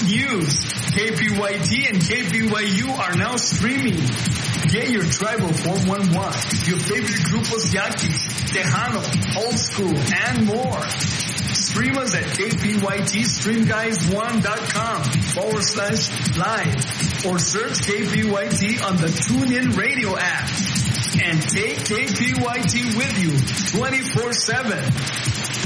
news. KPYT and KPYU are now streaming. Get your tribal 411, your favorite grupos Yaquis, Tejano, Old School, and more. Stream us at kpytstreamguys1.com/live or search KPYT on the TuneIn Radio app. And take KPYT with you 24/7.